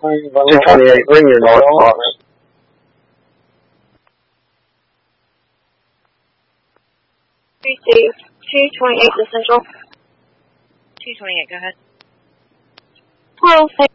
228, bring your north box. 228 to Central. 228, go ahead. Hello,